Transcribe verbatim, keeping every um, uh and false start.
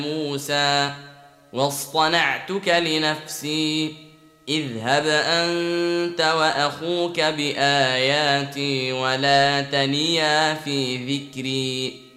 موسى واصطنعتك لنفسي اذهب أنت وأخوك بآياتي ولا تنيا في ذكري